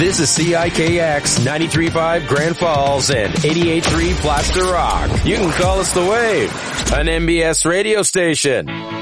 This is CIKX 93.5 Grand Falls and 88.3 Plaster Rock. You can call us The Wave, an MBS radio station.